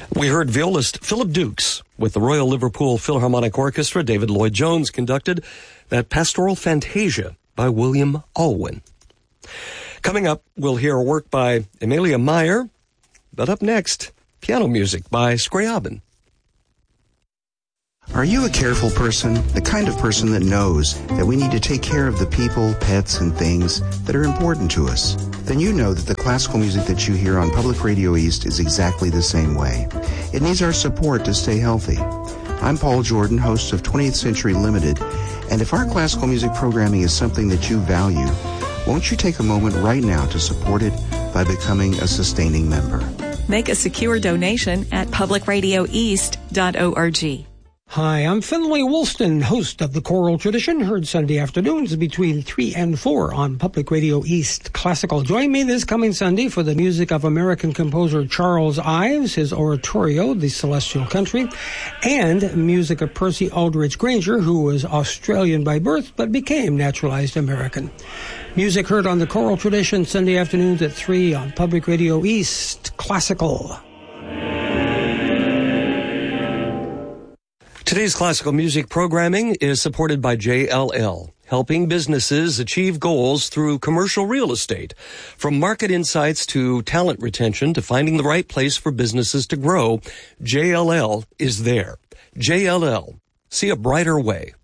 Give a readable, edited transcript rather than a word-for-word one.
We heard violist Philip Dukes with the Royal Liverpool Philharmonic Orchestra. David Lloyd Jones conducted that Pastoral Fantasia by William Alwyn. Coming up, we'll hear a work by Amelia Meyer, but up next, piano music by Scriabin. Are you a careful person? The kind of person that knows that we need to take care of the people, pets, and things that are important to us? Then you know that the classical music that you hear on Public Radio East is exactly the same way. It needs our support to stay healthy. I'm Paul Jordan, host of 20th Century Limited, and if our classical music programming is something that you value, won't you take a moment right now to support it by becoming a sustaining member? Make a secure donation at publicradioeast.org. Hi, I'm Finlay Woolston, host of The Choral Tradition, heard Sunday afternoons between 3 and 4 on Public Radio East Classical. Join me this coming Sunday for the music of American composer Charles Ives, his oratorio, The Celestial Country, and music of Percy Aldrich Granger, who was Australian by birth but became naturalized American. Music heard on The Choral Tradition Sunday afternoons at 3 on Public Radio East Classical. Today's classical music programming is supported by JLL, helping businesses achieve goals through commercial real estate. From market insights to talent retention to finding the right place for businesses to grow, JLL is there. JLL, see a brighter way.